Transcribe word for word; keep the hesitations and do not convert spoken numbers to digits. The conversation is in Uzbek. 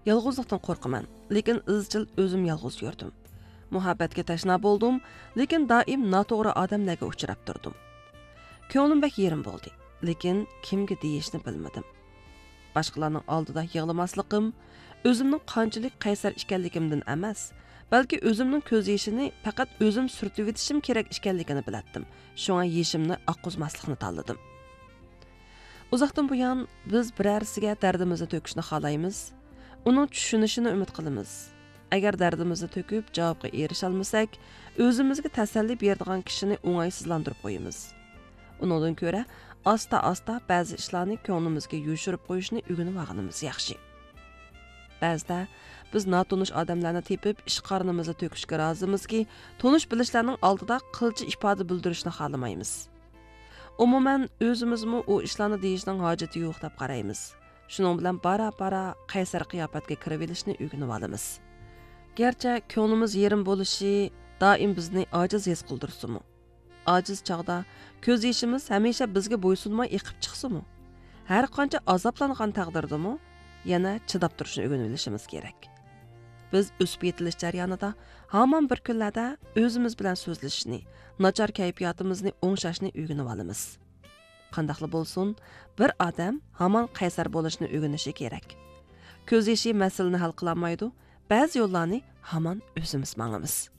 Yolg'izlikdan qo'rqaman, lekin izchil o'zim yolg'iz yurdim. Muhabbatga tashna bo'ldim, lekin doim noto'g'ri odamlarga uchrab turdim. Ko'nglim bak yerim bo'ldi, lekin kimga deyishni bilmadim. Boshqalarning oldida yig'lamasligim, o'zimning qanchalik qaysar ekanligimdan emas, balki o'zimning ko'z yoshini faqat o'zim surtib etishim kerak ekanligini bilatdim. Shunga yeshimni oqqizmaslikni tanladim. Uzoqdan buyon biz birarsiga dardimizni to'kishni xohlaymiz, uning tushunishini umid qilamiz. Agar dardimizni to'kib javobga erisha olmasak, o'zimizga tasalli beradigan kishini o'ng'aysizlantirib qo'yamiz. Undan ko'ra, asta-asta ba'zi ishlarni ko'nglimizga yo'shirib qo'yishni o'rganib olganimiz yaxshi. Ba'zida biz notanish odamlarni tepib ish qornimizni to'kishga rozimizki, tonish bilishlarning oldida qilchi ifoda bildirishni xohlamaymiz. Umuman o'zimizmi u ishlarni deyishning hojati yo'q deb qaraymiz. Shuning bilan bara-bara qaysar qiyofatga kirib olishni o'rganib olamiz. Gerçi ko'nglimiz yerim bo'lishi doim bizni ojiz his qildirsin-mi? Ojiz chaqda ko'z yoshimiz hamisha bizga bo'ysunmay eqib chiqsin-mi? Har qancha azoblangan taqdirdami, yana chidab turishni o'rganib olishimiz kerak. Biz o'sib yetilish jarayonida hamon bir kunlarda o'zimiz bilan so'zlashishni, nachar kayfiyatimizni o'ngshashni o'rganib olamiz. Qandaqli bo'lsin, bir odam hamon qaysar bo'lishni o'rganishi kerak. Ko'z yoshi masalani hal qila olmaydi. Ba'zi yo'llarni hamon o'zimiz mangamiz.